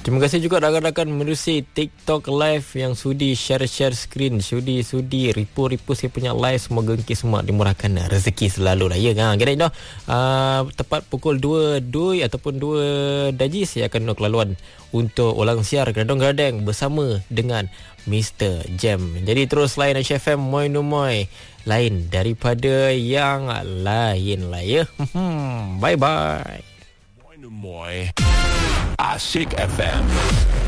Terima kasih juga rakan-rakan menerusi TikTok live yang sudi share screen, sudi ripu saya punya live. Semoga semua dimurahkan rezeki selalu lah ya kan. Kira dah tepat pukul 2 ataupun 2 daji saya akan nak laluan untuk ulang siar Gadang-Gadang bersama dengan Mr. Jam. Jadi terus lain Aisyah FM Moi no Moi, lain daripada yang lain lah ya. Bye bye. Moi Asyik FM.